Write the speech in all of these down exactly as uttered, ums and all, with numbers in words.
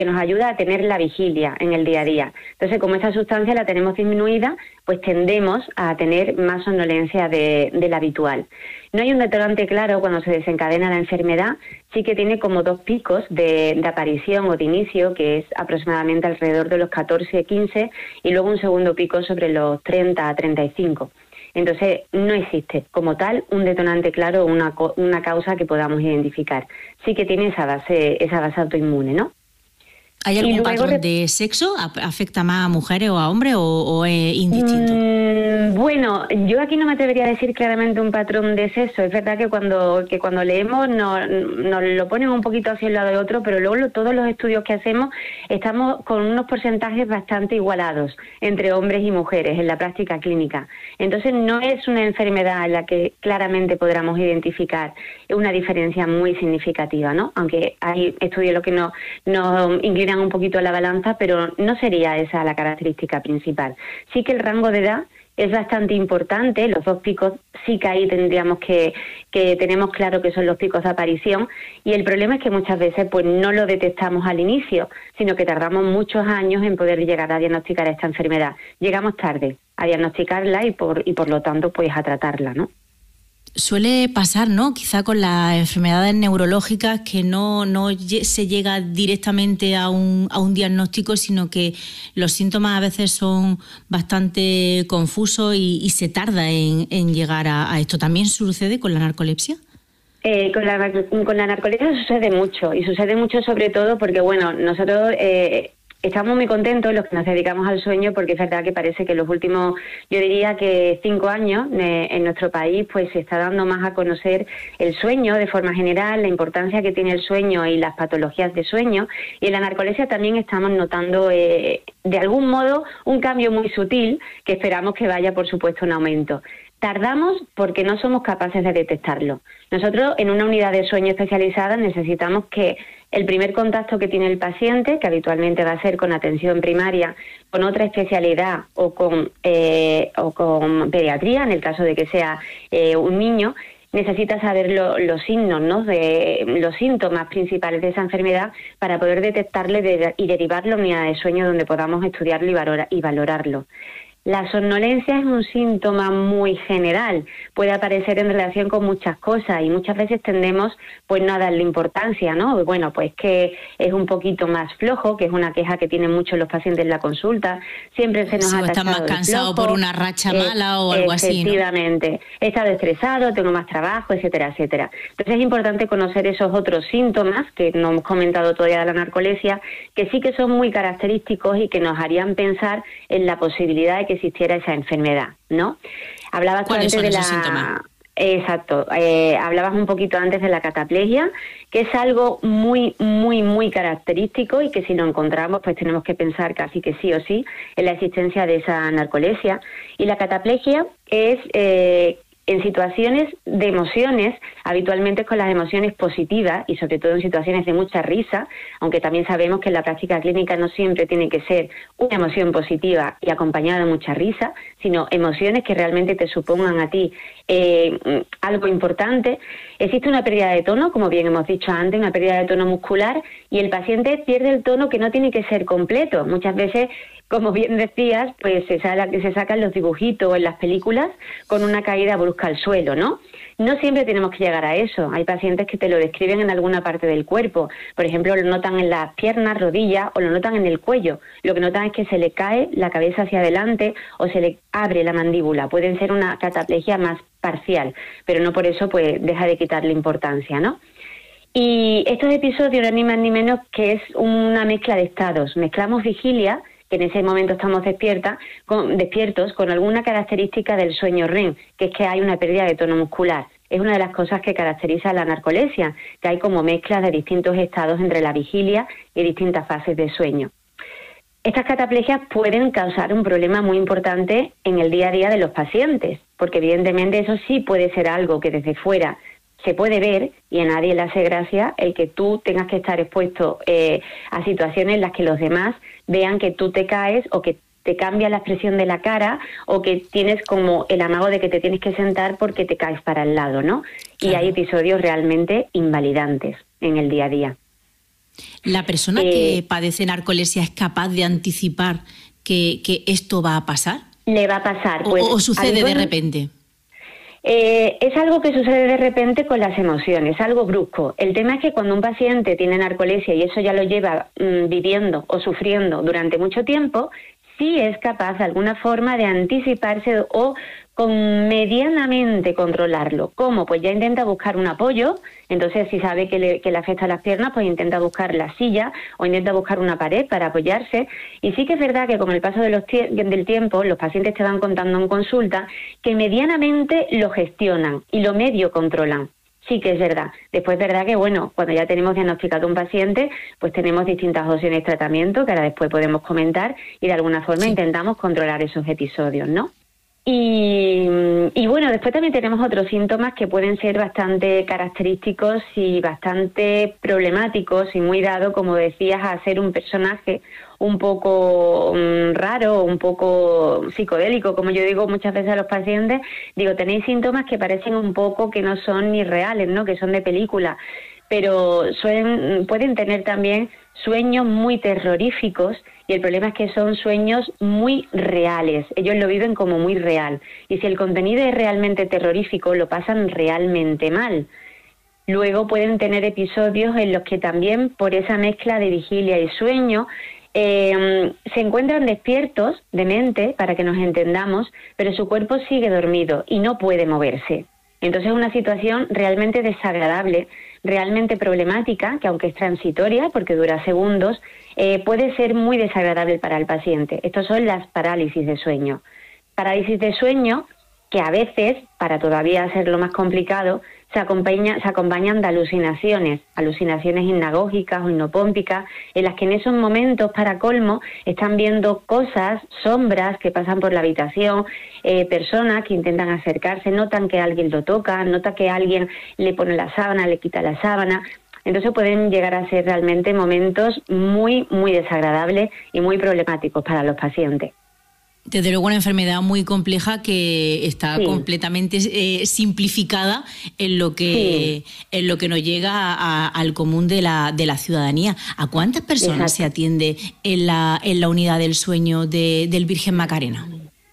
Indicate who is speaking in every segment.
Speaker 1: que nos ayuda a tener la vigilia en el día a día. Entonces, como esa sustancia la tenemos disminuida, pues tendemos a tener más somnolencia de, de la habitual. No hay un detonante claro cuando se desencadena la enfermedad, sí que tiene como dos picos de, de aparición o de inicio, que es aproximadamente alrededor de los catorce, quince, y luego un segundo pico sobre los treinta a treinta y cinco. Entonces, no existe como tal un detonante claro o una, una causa que podamos identificar. Sí que tiene esa base, esa base autoinmune, ¿no?
Speaker 2: ¿Hay algún luego, patrón de sexo? ¿Afecta más a mujeres o a hombres o, o es indistinto?
Speaker 1: Mmm, bueno, yo aquí no me atrevería a decir claramente un patrón de sexo. Es verdad que cuando que cuando leemos nos, nos lo ponen un poquito hacia un lado de otro, pero luego lo, todos los estudios que hacemos estamos con unos porcentajes bastante igualados entre hombres y mujeres en la práctica clínica. Entonces no es una enfermedad en la que claramente podamos identificar una diferencia muy significativa, ¿no? Aunque hay estudios los que nos, nos inclinan un poquito a la balanza, pero no sería esa la característica principal. Sí que el rango de edad es bastante importante, los dos picos sí que ahí tendríamos que, que tenemos claro que son los picos de aparición, y el problema es que muchas veces pues no lo detectamos al inicio, sino que tardamos muchos años en poder llegar a diagnosticar esta enfermedad. Llegamos tarde a diagnosticarla y por, y por lo tanto pues a tratarla, ¿no?
Speaker 2: Suele pasar, ¿no? Quizá con las enfermedades neurológicas que no, no se llega directamente a un, a un diagnóstico, sino que los síntomas a veces son bastante confusos y, y se tarda en, en llegar a, a esto. ¿También sucede con la narcolepsia?
Speaker 1: Eh, con, la, con la narcolepsia sucede mucho, y sucede mucho sobre todo porque, bueno, nosotros... Eh, Estamos muy contentos los que nos dedicamos al sueño, porque es verdad que parece que los últimos, yo diría que cinco años eh, en nuestro país pues se está dando más a conocer el sueño de forma general, la importancia que tiene el sueño y las patologías de sueño, y en la narcolepsia también estamos notando eh, de algún modo un cambio muy sutil que esperamos que vaya por supuesto en aumento. Tardamos porque no somos capaces de detectarlo. Nosotros en una unidad de sueño especializada necesitamos que el primer contacto que tiene el paciente, que habitualmente va a ser con atención primaria, con otra especialidad o con, eh, o con pediatría, en el caso de que sea eh, un niño, necesita saber lo, los signos, ¿no? de los síntomas principales de esa enfermedad para poder detectarle de, y derivarlo a una unidad de sueño donde podamos estudiarlo y, valora, y valorarlo. La somnolencia es un síntoma muy general, puede aparecer en relación con muchas cosas y muchas veces tendemos pues no a darle importancia, ¿no? Bueno, pues que es un poquito más flojo, que es una queja que tienen muchos los pacientes en la consulta, siempre se nos
Speaker 2: sí,
Speaker 1: ha
Speaker 2: están más cansados por una racha mala eh, o algo así, ¿no?
Speaker 1: Efectivamente, he estado estresado, tengo más trabajo, etcétera, etcétera. Entonces es importante conocer esos otros síntomas que no hemos comentado todavía de la narcolepsia, que sí que son muy característicos y que nos harían pensar en la posibilidad de que existiera esa enfermedad, ¿no? Hablabas
Speaker 2: ¿Cuáles son
Speaker 1: de
Speaker 2: esos
Speaker 1: la...
Speaker 2: síntomas?
Speaker 1: Exacto, eh, hablabas un poquito antes de la cataplegia, que es algo muy, muy, muy característico y que si lo encontramos pues tenemos que pensar casi que sí o sí en la existencia de esa narcolepsia. Y la cataplegia es... Eh, en situaciones de emociones, habitualmente con las emociones positivas y sobre todo en situaciones de mucha risa, aunque también sabemos que en la práctica clínica no siempre tiene que ser una emoción positiva y acompañada de mucha risa, sino emociones que realmente te supongan a ti eh, algo importante. Existe una pérdida de tono, como bien hemos dicho antes, una pérdida de tono muscular, y el paciente pierde el tono que no tiene que ser completo. Muchas veces, como bien decías, pues se, sala, se sacan los dibujitos en las películas con una caída brusca al suelo, ¿no? No siempre tenemos que llegar a eso. Hay pacientes que te lo describen en alguna parte del cuerpo. Por ejemplo, lo notan en las piernas, rodillas, o lo notan en el cuello. Lo que notan es que se le cae la cabeza hacia adelante o se le abre la mandíbula. Pueden ser una cataplegia más parcial, pero no por eso pues deja de quitarle importancia, ¿no? Y estos episodios no es ni más ni menos que es una mezcla de estados. Mezclamos vigilia, que en ese momento estamos despierta, con, despiertos con alguna característica del sueño R E M, que es que hay una pérdida de tono muscular. Es una de las cosas que caracteriza la narcolepsia, que hay como mezclas de distintos estados entre la vigilia y distintas fases de sueño. Estas cataplegias pueden causar un problema muy importante en el día a día de los pacientes, porque evidentemente eso sí puede ser algo que desde fuera se puede ver y a nadie le hace gracia el que tú tengas que estar expuesto eh, a situaciones en las que los demás vean que tú te caes o que te cambia la expresión de la cara o que tienes como el amago de que te tienes que sentar porque te caes para el lado, ¿no? Claro. Y hay episodios realmente invalidantes en el día a día.
Speaker 2: ¿La persona eh, que padece narcolepsia es capaz de anticipar que, que esto va a pasar?
Speaker 1: Le va a pasar. Pues,
Speaker 2: ¿O, o sucede de repente?
Speaker 1: Eh, es algo que sucede de repente con las emociones, algo brusco. El tema es que cuando un paciente tiene narcolepsia y eso ya lo lleva mmm, viviendo o sufriendo durante mucho tiempo, sí es capaz de alguna forma de anticiparse o con medianamente controlarlo. ¿Cómo? Pues ya intenta buscar un apoyo. Entonces, si sabe que le, que le afecta las piernas, pues intenta buscar la silla o intenta buscar una pared para apoyarse. Y sí que es verdad que con el paso de los tie- del tiempo, los pacientes te van contando en consulta que medianamente lo gestionan y lo medio controlan. Sí que es verdad. Después es verdad que, bueno, cuando ya tenemos diagnosticado un paciente, pues tenemos distintas opciones de tratamiento que ahora después podemos comentar y de alguna forma sí. intentamos controlar esos episodios, ¿no? Y, y bueno, después también tenemos otros síntomas que pueden ser bastante característicos y bastante problemáticos y muy dado, como decías, a ser un personaje un poco um, raro, un poco psicodélico, como yo digo muchas veces a los pacientes, digo, tenéis síntomas que parecen un poco que no son ni reales, ¿no? Que son de película, pero suelen, pueden tener también sueños muy terroríficos y el problema es que son sueños muy reales, ellos lo viven como muy real y si el contenido es realmente terrorífico lo pasan realmente mal. Luego pueden tener episodios en los que también por esa mezcla de vigilia y sueño eh, se encuentran despiertos de mente, para que nos entendamos, pero su cuerpo sigue dormido y no puede moverse. Entonces es una situación realmente desagradable, realmente problemática, que aunque es transitoria, porque dura segundos, eh, puede ser muy desagradable para el paciente. Estos son las parálisis de sueño. Parálisis de sueño que a veces, para todavía hacerlo más complicado, se, acompaña, se acompañan de alucinaciones, alucinaciones hipnagógicas o hipnopómpicas, en las que en esos momentos, para colmo, están viendo cosas, sombras que pasan por la habitación, eh, personas que intentan acercarse, notan que alguien lo toca, notan que alguien le pone la sábana, le quita la sábana. Entonces pueden llegar a ser realmente momentos muy, muy desagradables y muy problemáticos para los pacientes.
Speaker 2: Desde luego una enfermedad muy compleja que está sí. completamente eh, simplificada en lo que sí. en lo que nos llega a, a, al común de la de la ciudadanía. ¿A cuántas personas Exacto. se atiende en la en la unidad del sueño de, del Virgen Macarena?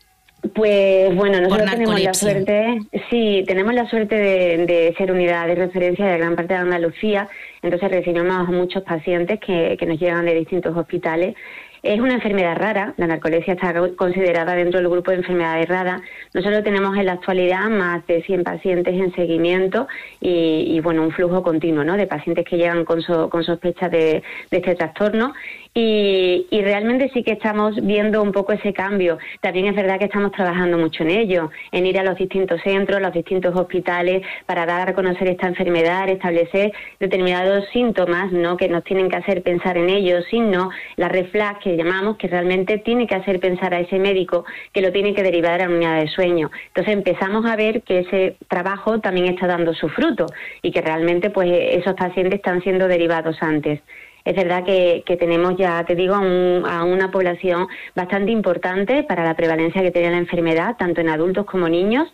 Speaker 1: Pues bueno, nosotros tenemos la suerte, sí, tenemos la suerte de, de ser unidad de referencia de gran parte de Andalucía, entonces recibimos a muchos pacientes que, que nos llegan de distintos hospitales. Es una enfermedad rara, la narcolepsia está considerada dentro del grupo de enfermedades raras. Nosotros tenemos en la actualidad más de cien pacientes en seguimiento y, y bueno, un flujo continuo, ¿no?, de pacientes que llegan con, so, con sospechas de, de este trastorno. Y, y realmente sí que estamos viendo un poco ese cambio. También es verdad que estamos trabajando mucho en ello, en ir a los distintos centros, los distintos hospitales, para dar a conocer esta enfermedad, establecer determinados síntomas, ¿no?, que nos tienen que hacer pensar en ellos, sino la red flag que llamamos, que realmente tiene que hacer pensar a ese médico que lo tiene que derivar a la unidad de sueño. Entonces empezamos a ver que ese trabajo también está dando su fruto y que realmente pues esos pacientes están siendo derivados antes. Es verdad que, que tenemos ya, te digo, a, un, a una población bastante importante para la prevalencia que tiene la enfermedad, tanto en adultos como niños,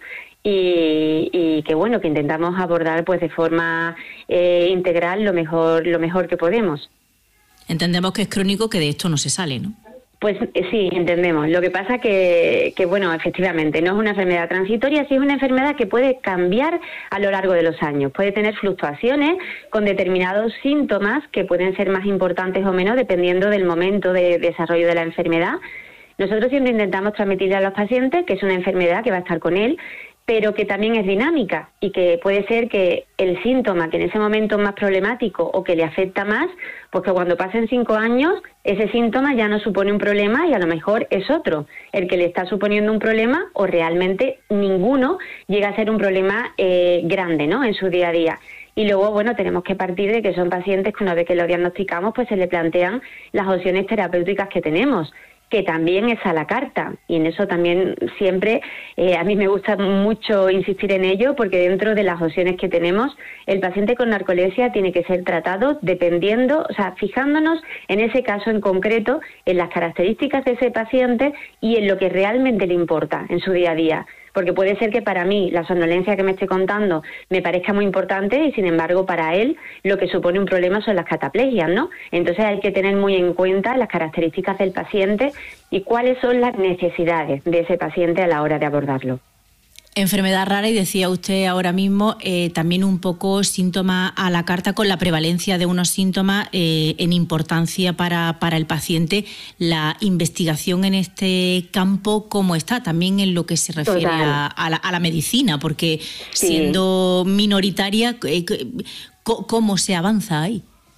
Speaker 1: y, y que bueno, que intentamos abordar pues de forma eh, integral lo mejor, lo mejor que podemos.
Speaker 2: Entendemos que es crónico, que de esto no se sale, ¿no?
Speaker 1: Pues sí, entendemos. Lo que pasa que, que, bueno, efectivamente, no es una enfermedad transitoria, sí es una enfermedad que puede cambiar a lo largo de los años. Puede tener fluctuaciones con determinados síntomas que pueden ser más importantes o menos dependiendo del momento de desarrollo de la enfermedad. Nosotros siempre intentamos transmitirle a los pacientes que es una enfermedad que va a estar con él, pero que también es dinámica y que puede ser que el síntoma que en ese momento es más problemático o que le afecta más, pues que cuando pasen cinco años ese síntoma ya no supone un problema y a lo mejor es otro el que le está suponiendo un problema, o realmente ninguno llega a ser un problema eh, grande, ¿no?, en su día a día. Y luego, bueno, tenemos que partir de que son pacientes que una vez que lo diagnosticamos, pues se le plantean las opciones terapéuticas que tenemos, que también es a la carta, y en eso también siempre eh, a mí me gusta mucho insistir en ello, porque dentro de las opciones que tenemos, el paciente con narcolepsia tiene que ser tratado dependiendo, o sea, fijándonos en ese caso en concreto, en las características de ese paciente y en lo que realmente le importa en su día a día. porque puede ser que para mí la somnolencia que me esté contando me parezca muy importante y sin embargo para él lo que supone un problema son las cataplegias, ¿no? Entonces hay que tener muy en cuenta las características del paciente y cuáles son las necesidades de ese paciente a la hora de abordarlo.
Speaker 2: Enfermedad rara, y decía usted ahora mismo, eh, también un poco síntoma a la carta, con la prevalencia de unos síntomas eh, en importancia para, para el paciente. La investigación en este campo, ¿cómo está? También en lo que se refiere a, a, la, a la medicina, porque sí, siendo minoritaria, eh, ¿cómo se avanza ahí?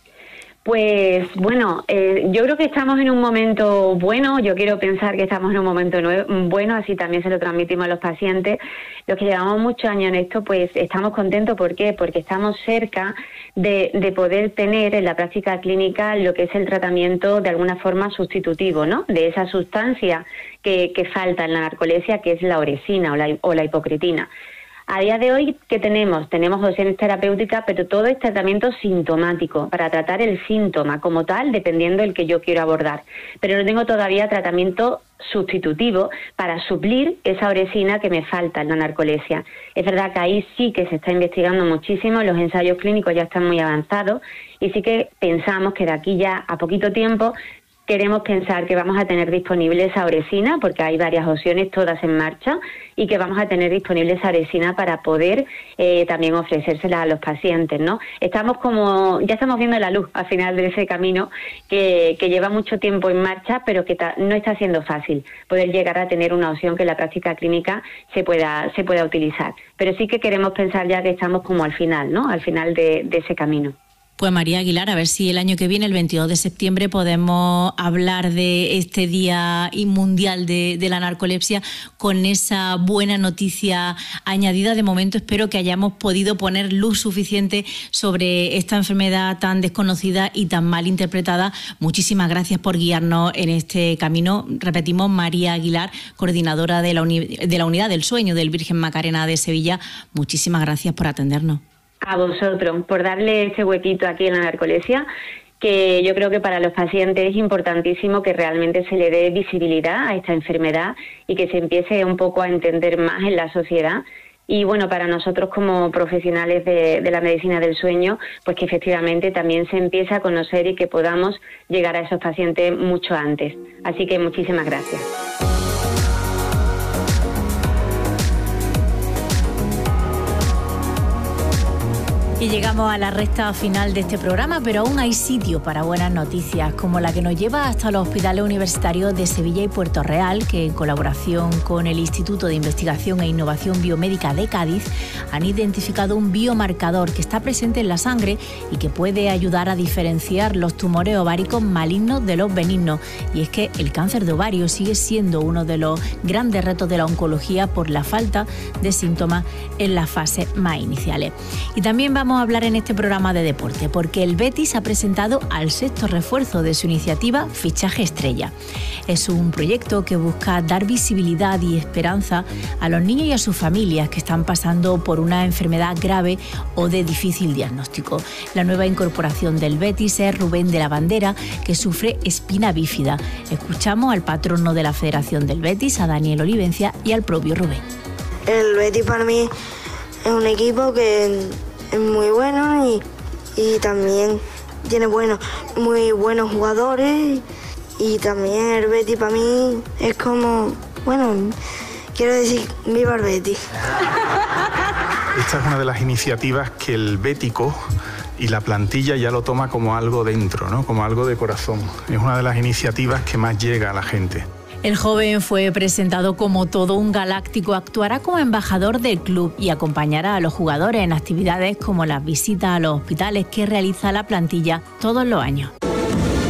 Speaker 1: Pues bueno, eh, yo creo que estamos en un momento bueno, yo quiero pensar que estamos en un momento nuevo, bueno, así también se lo transmitimos a los pacientes. Los que llevamos muchos años en esto, pues estamos contentos. ¿Por qué? Porque estamos cerca de, de poder tener en la práctica clínica lo que es el tratamiento de alguna forma sustitutivo, ¿no? De esa sustancia que, que falta en la narcolepsia, que es la oresina o la, o la hipocretina. A día de hoy, ¿qué tenemos? Tenemos opciones terapéuticas, pero todo es tratamiento sintomático, para tratar el síntoma como tal, dependiendo del que yo quiero abordar. Pero no tengo todavía tratamiento sustitutivo para suplir esa oresina que me falta en la narcolepsia. Es verdad que ahí sí que se está investigando muchísimo, los ensayos clínicos ya están muy avanzados y sí que pensamos que de aquí ya a poquito tiempo queremos pensar que vamos a tener disponible esa oresina, porque hay varias opciones, todas en marcha, y que vamos a tener disponible esa oresina para poder eh, también ofrecérsela a los pacientes, ¿no? Estamos como, ya estamos viendo la luz al final de ese camino que, que lleva mucho tiempo en marcha, pero que ta, no está siendo fácil poder llegar a tener una opción que en la práctica clínica se pueda, se pueda utilizar. Pero sí que queremos pensar ya que estamos como al final, ¿no? Al final de, de ese camino.
Speaker 2: Pues María Aguilar, a ver si el año que viene, el veintidós de septiembre, podemos hablar de este Día Mundial de, de la Narcolepsia con esa buena noticia añadida. De momento espero que hayamos podido poner luz suficiente sobre esta enfermedad tan desconocida y tan mal interpretada. Muchísimas gracias por guiarnos en este camino. Repetimos, María Aguilar, coordinadora de la, uni- de la Unidad del Sueño del Virgen Macarena de Sevilla. Muchísimas gracias por atendernos.
Speaker 1: A vosotros, por darle ese huequito aquí en la narcolepsia, que yo creo que para los pacientes es importantísimo que realmente se le dé visibilidad a esta enfermedad y que se empiece un poco a entender más en la sociedad. Y bueno, para nosotros como profesionales de, de la medicina del sueño, pues que efectivamente también se empiece a conocer y que podamos llegar a esos pacientes mucho antes. Así que muchísimas gracias.
Speaker 2: Y llegamos a la recta final de este programa, pero aún hay sitio para buenas noticias, como la que nos lleva hasta los hospitales universitarios de Sevilla y Puerto Real, que en colaboración con el Instituto de Investigación e Innovación Biomédica de Cádiz han identificado un biomarcador que está presente en la sangre y que puede ayudar a diferenciar los tumores ováricos malignos de los benignos. Y es que el cáncer de ovario sigue siendo uno de los grandes retos de la oncología por la falta de síntomas en las fases más iniciales. Y también vamos Vamos a hablar en este programa de deporte, porque el Betis ha presentado al sexto refuerzo de su iniciativa Fichaje Estrella. Es un proyecto que busca dar visibilidad y esperanza a los niños y a sus familias que están pasando por una enfermedad grave o de difícil diagnóstico. La nueva incorporación del Betis es Rubén de la Bandera, que sufre espina bífida. Escuchamos al patrono de la Federación del Betis, a Daniel Olivencia, y al propio Rubén.
Speaker 3: El Betis para mí es un equipo que es muy bueno y, y también tiene bueno, muy buenos jugadores y también el Betis para mí es como, bueno, quiero decir, viva el Betis.
Speaker 4: Esta es una de las iniciativas que el bético y la plantilla ya lo toma como algo dentro, ¿no? Como algo de corazón. Es una de las iniciativas que más llega a la gente.
Speaker 2: El joven fue presentado como todo un galáctico, actuará como embajador del club y acompañará a los jugadores en actividades como las visitas a los hospitales que realiza la plantilla todos los años.